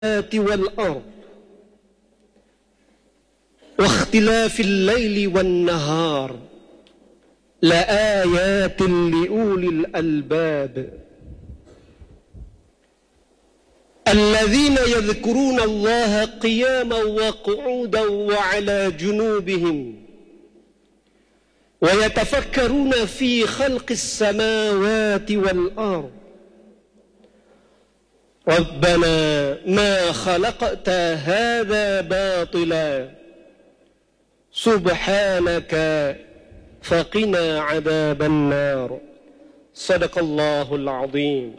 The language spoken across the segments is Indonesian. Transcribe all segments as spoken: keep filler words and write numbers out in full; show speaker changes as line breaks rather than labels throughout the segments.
والأرض واختلاف الليل والنهار لآيات لأولي الألباب الذين يذكرون الله قياما وقعودا وعلى جنوبهم ويتفكرون في خلق السماوات والأرض ربنا ما خلقت هذا باطلا سبحانك فقنا عذاب النار صدق Allahul Azim.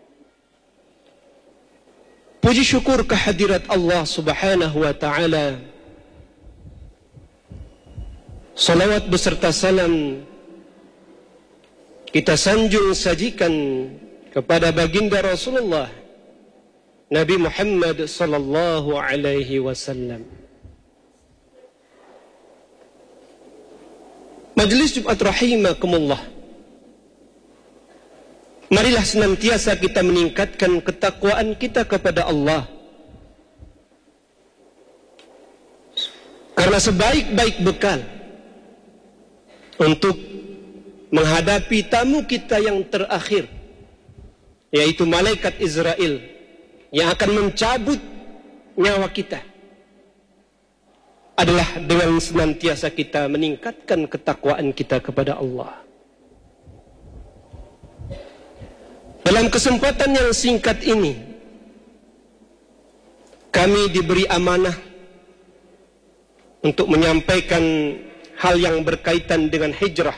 Puji syukur kehadirat Allah Subhanahu wa Ta'ala. Salawat beserta salam kita sanjung sajikan kepada baginda Rasulullah Nabi Muhammad sallallahu alaihi wasallam. Majelis Jumat rahimakumullah. Marilah senantiasa kita meningkatkan ketakwaan kita kepada Allah. Karena sebaik-baik bekal untuk menghadapi tamu kita yang terakhir, yaitu malaikat Israel yang akan mencabut nyawa kita, adalah dengan senantiasa kita meningkatkan ketakwaan kita kepada Allah. Dalam kesempatan yang singkat ini, kami diberi amanah untuk menyampaikan hal yang berkaitan dengan hijrah.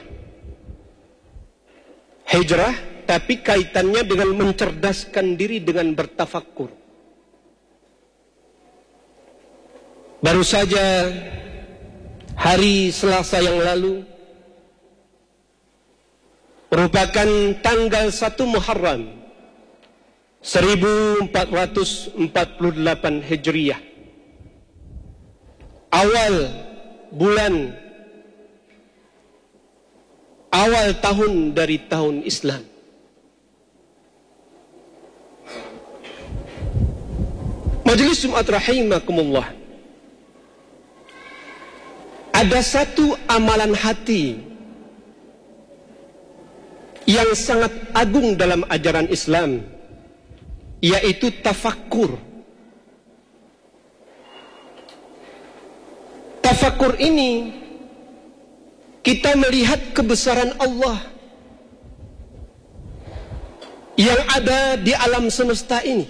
Hijrah, tapi kaitannya dengan mencerdaskan diri dengan bertafakkur. Baru saja hari Selasa yang lalu merupakan tanggal satu Muharram seribu empat ratus empat puluh delapan Hijriah. Awal bulan, awal tahun dari tahun Islam. Majelis Jumat rahimakumullah. Ada satu amalan hati yang sangat agung dalam ajaran Islam, yaitu tafakkur. Tafakkur ini kita melihat kebesaran Allah yang ada di alam semesta ini,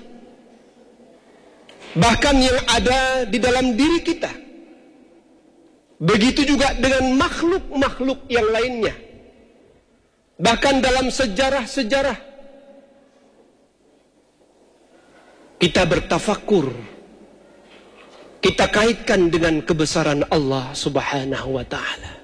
bahkan yang ada di dalam diri kita. Begitu juga dengan makhluk-makhluk yang lainnya. Bahkan dalam sejarah-sejarah kita bertafakkur, kita kaitkan dengan kebesaran Allah Subhanahu wa Ta'ala.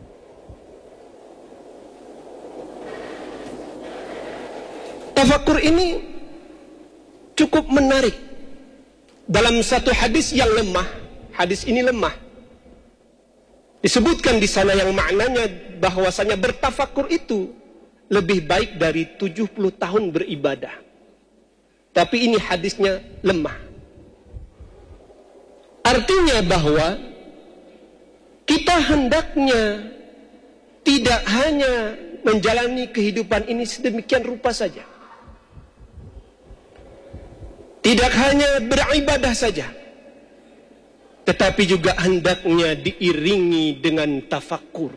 Tafakkur ini cukup menarik. Dalam satu hadis yang lemah, hadis ini lemah, disebutkan di sana yang maknanya bahwasanya bertafakkur itu lebih baik dari tujuh puluh tahun beribadah. Tapi ini hadisnya lemah. Artinya bahwa kita hendaknya tidak hanya menjalani kehidupan ini sedemikian rupa saja. Tidak hanya beribadah saja, tetapi juga hendaknya diiringi dengan tafakkur.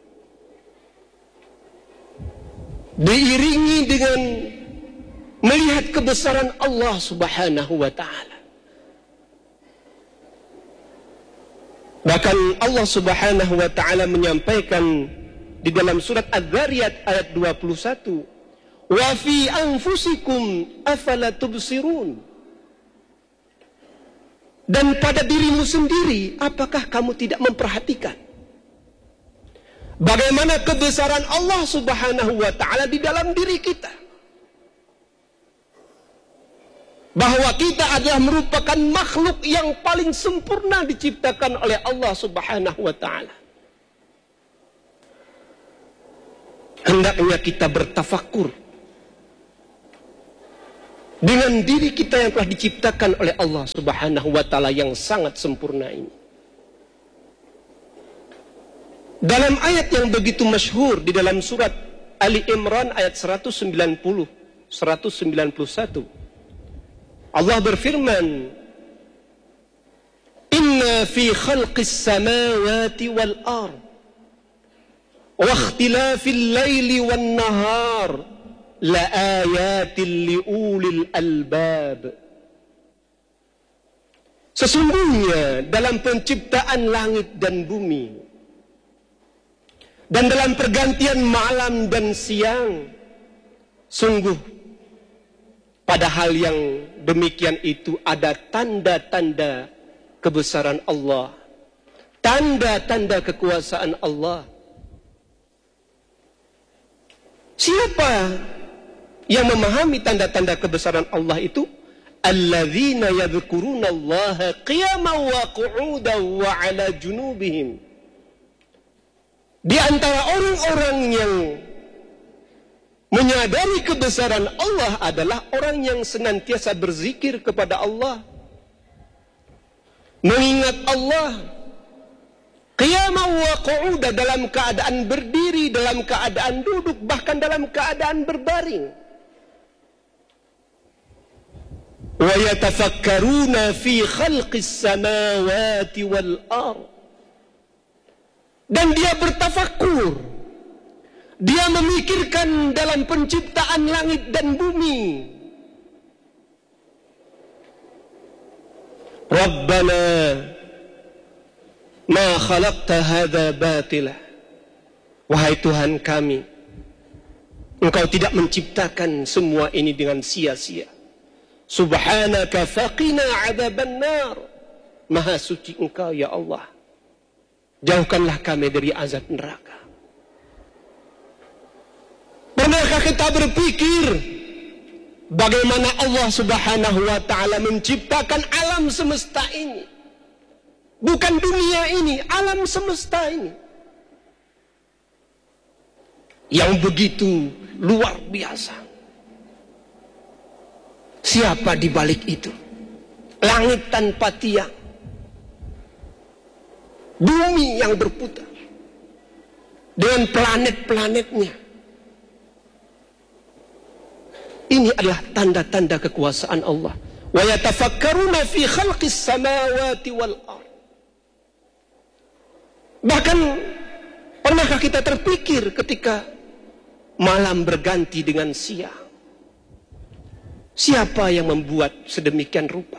Diiringi dengan melihat kebesaran Allah Subhanahu wa Ta'ala. Bahkan Allah Subhanahu wa Ta'ala menyampaikan di dalam surat Az-Zariyat ayat dua puluh satu, "Wa fi anfusikum afala tubsirun." Dan pada dirimu sendiri, apakah kamu tidak memperhatikan bagaimana kebesaran Allah Subhanahu wa Ta'ala di dalam diri kita? Bahwa kita adalah merupakan makhluk yang paling sempurna diciptakan oleh Allah Subhanahu wa Ta'ala. Hendaknya kita bertafakkur dengan diri kita yang telah diciptakan oleh Allah Subhanahu wa taala yang sangat sempurna ini. Dalam ayat yang begitu masyhur di dalam surat Ali Imran ayat seratus sembilan puluh seratus sembilan puluh satu, Allah berfirman, "Inna fi khalqis samawati wal ard wa ikhtilafil laili wan nahar la ayatin liulil albab." Sesungguhnya dalam penciptaan langit dan bumi dan dalam pergantian malam dan siang, sungguh pada hal yang demikian itu ada tanda-tanda kebesaran Allah, tanda-tanda kekuasaan Allah. Siapa yang memahami tanda-tanda kebesaran Allah itu? Alladzina yadhkuruna Allaha qiyaman wa qu'udan wa 'ala junubihim. Di antara orang-orang yang menyadari kebesaran Allah adalah orang yang senantiasa berzikir kepada Allah, mengingat Allah, qiyaman wa qu'udan, dalam keadaan berdiri, dalam keadaan duduk, bahkan dalam keadaan berbaring. Wa yatafakkaruna fi khalqis samawati wal ard. Dan dia bertafakur, dia memikirkan dalam penciptaan langit dan bumi. Rabbana ma khalaqta hadza batila. Wahai Tuhan kami, Engkau tidak menciptakan semua ini dengan sia-sia. Subhanaka faqina adzaban nar. Maha suci Engkau ya Allah, jauhkanlah kami dari azab neraka. Pernahkah kita berpikir bagaimana Allah Subhanahu wa taala menciptakan alam semesta ini? Bukan dunia ini, alam semesta ini, yang begitu luar biasa. Siapa di balik itu? Langit tanpa tiang, bumi yang berputar dengan planet-planetnya. Ini adalah tanda-tanda kekuasaan Allah. Wa yatafakkaruna fi khalqis samawati wal ard. Bahkan pernahkah kita terpikir ketika malam berganti dengan siang? Siapa yang membuat sedemikian rupa?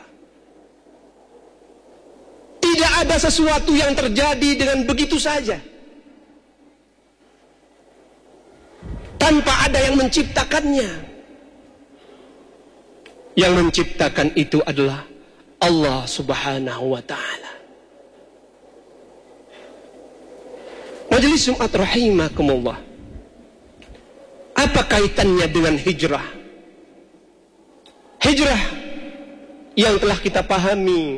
Tidak ada sesuatu yang terjadi dengan begitu saja, tanpa ada yang menciptakannya. Yang menciptakan itu adalah Allah Subhanahu wa ta'ala. Majelis Jumat rahimakumullah, apa kaitannya dengan hijrah? Hijrah yang telah kita pahami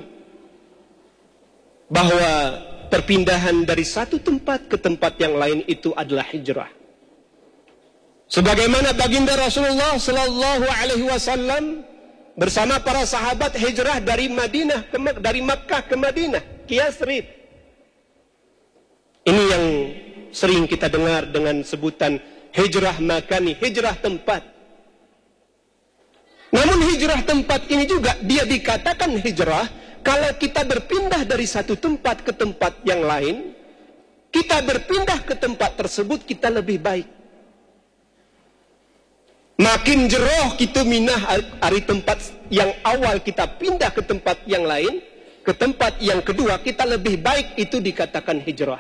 bahwa perpindahan dari satu tempat ke tempat yang lain itu adalah hijrah. Sebagaimana baginda Rasulullah sallallahu alaihi wasallam bersama para sahabat hijrah dari Madinah ke dari Makkah ke Madinah, ke Yathrib. Ini yang sering kita dengar dengan sebutan hijrah makani, hijrah tempat. Namun hijrah tempat ini juga dia dikatakan hijrah kalau kita berpindah dari satu tempat ke tempat yang lain, kita berpindah ke tempat tersebut kita lebih baik. Makin jeroh kita minah dari tempat yang awal kita pindah ke tempat yang lain, ke tempat yang kedua kita lebih baik, itu dikatakan hijrah.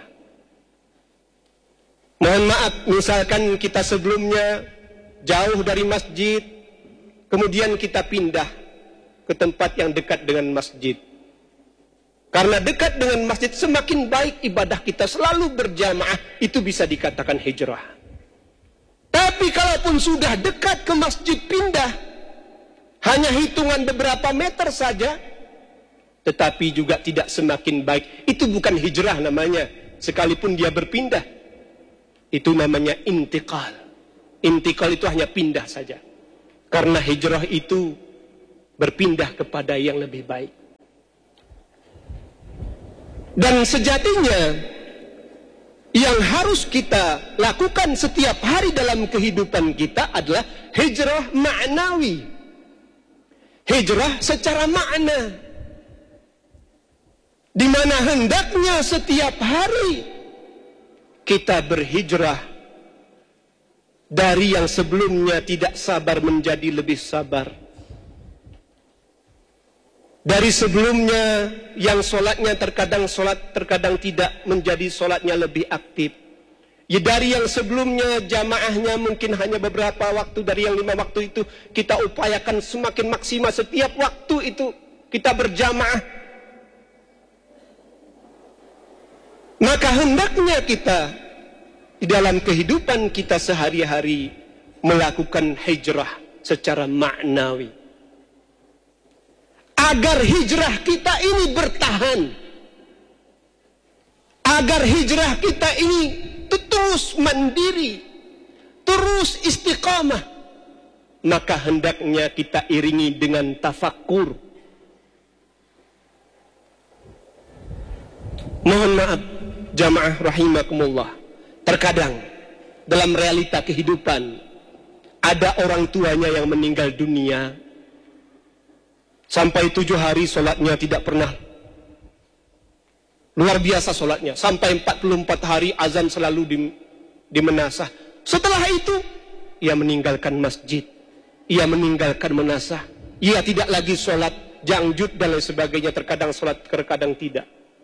Mohon maaf, misalkan kita sebelumnya jauh dari masjid, kemudian kita pindah ke tempat yang dekat dengan masjid. Karena dekat dengan masjid semakin baik ibadah kita, selalu berjamaah, itu bisa dikatakan hijrah. Tapi kalaupun sudah dekat ke masjid pindah, hanya hitungan beberapa meter saja, tetapi juga tidak semakin baik, itu bukan hijrah namanya. Sekalipun dia berpindah, itu namanya intikal. Intikal itu hanya pindah saja. Karena hijrah itu berpindah kepada yang lebih baik. Dan sejatinya yang harus kita lakukan setiap hari dalam kehidupan kita adalah hijrah ma'nawi. Hijrah secara makna. Di mana hendaknya setiap hari kita berhijrah dari yang sebelumnya tidak sabar menjadi lebih sabar. Dari sebelumnya yang sholatnya terkadang sholat, terkadang tidak, menjadi sholatnya lebih aktif. Ya, dari yang sebelumnya jamaahnya mungkin hanya beberapa waktu, dari yang lima waktu itu kita upayakan semakin maksimal setiap waktu itu kita berjamaah. Maka hendaknya kita di dalam kehidupan kita sehari-hari melakukan hijrah secara maknawi. Agar hijrah kita ini bertahan. Agar hijrah kita ini terus mandiri, terus istiqamah. Maka hendaknya kita iringi dengan tafakkur. Mohon maaf, jamaah rahimakumullah. Terkadang dalam realita kehidupan ada orang tuanya yang meninggal dunia. Sampai tujuh hari sholatnya tidak pernah. Luar biasa sholatnya. Sampai empat puluh empat hari azan selalu di, dimenasah. Setelah itu, ia meninggalkan masjid. Ia meninggalkan menasah. Ia tidak lagi sholat jangjut dan lain sebagainya. Terkadang sholat, terkadang tidak.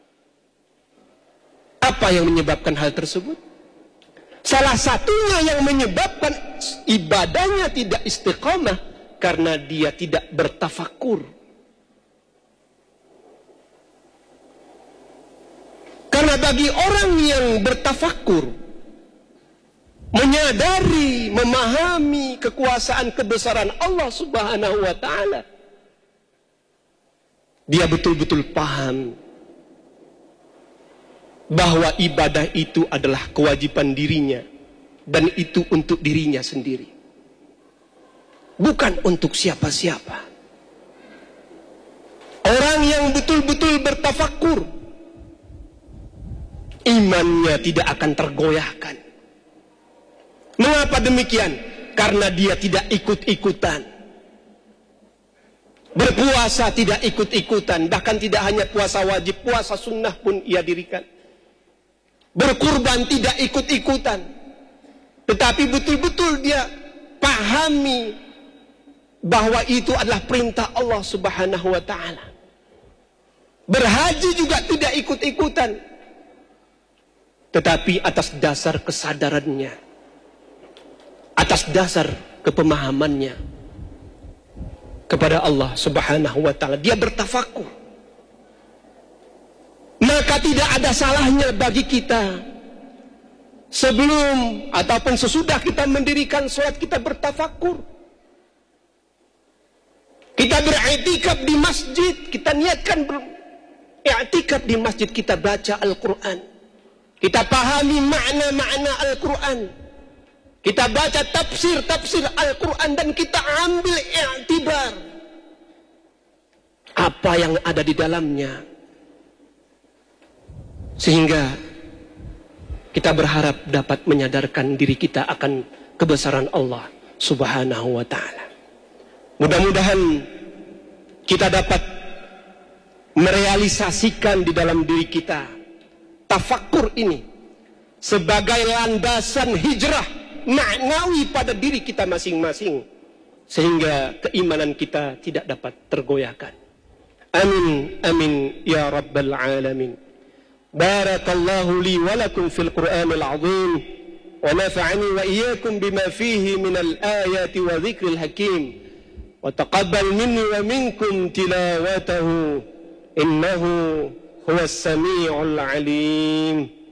Apa yang menyebabkan hal tersebut? Salah satunya yang menyebabkan ibadahnya tidak istiqamah karena dia tidak bertafakur. Karena bagi orang yang bertafakur, menyadari, memahami kekuasaan kebesaran Allah Subhanahu wa taala, dia betul-betul paham bahwa ibadah itu adalah kewajiban dirinya dan itu untuk dirinya sendiri, bukan untuk siapa-siapa. Orang yang betul-betul bertafakur, imannya tidak akan tergoyahkan. Mengapa demikian? Karena dia tidak ikut-ikutan. Berpuasa tidak ikut-ikutan, bahkan tidak hanya puasa wajib, puasa sunnah pun ia dirikan. Berkurban tidak ikut-ikutan, tetapi betul-betul dia pahami bahwa itu adalah perintah Allah Subhanahu wa taala. Berhaji juga tidak ikut-ikutan, tetapi atas dasar kesadarannya, atas dasar kepemahamannya kepada Allah Subhanahu wa taala, dia bertafakur. Maka tidak ada salahnya bagi kita sebelum ataupun sesudah kita mendirikan sholat kita bertafakur. Kita beriktikaf di masjid, kita niatkan beriktikaf di masjid, kita baca Al-Quran, kita pahami makna-makna Al-Quran, kita baca tafsir-tafsir Al-Quran, dan kita ambil i'tibar apa yang ada di dalamnya. Sehingga kita berharap dapat menyadarkan diri kita akan kebesaran Allah Subhanahu wa ta'ala. Mudah-mudahan kita dapat merealisasikan di dalam diri kita tafakkur ini sebagai landasan hijrah maknawi pada diri kita masing-masing, sehingga keimanan kita tidak dapat tergoyahkan. Amin, amin, ya Rabbal Alamin. Barakallahu li wa lakum fil Qur'anil azim, wa nafa'ani wa iyyakum bima fihi minal ayati wa dzikril hakim, wa taqabbal minni wa minkum tilawatahu innahu huwas sami'ul alim.